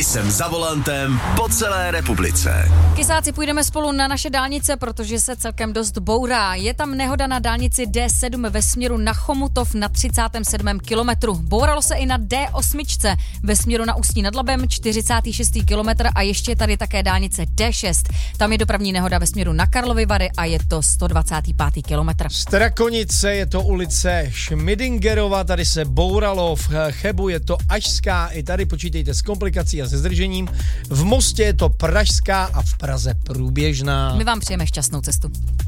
Jsem za volantem po celé republice. Kysáci, půjdeme spolu na naše dálnice, protože se celkem dost bourá. Je tam nehoda na dálnici D7 ve směru na Chomutov na 37. kilometru. Bouralo se i na D8 ve směru na Ústí nad Labem 46. kilometr a ještě je tady také dálnice D6. Tam je dopravní nehoda ve směru na Karlovy Vary a je to 125. kilometr. Strakonice je to ulice Šmidingerova, tady se bouralo, v Chebu je to Ažská, i tady počítejte s komplikací a se zdržením. V Mostě je to Pražská a v Praze průběžná. My vám přejeme šťastnou cestu.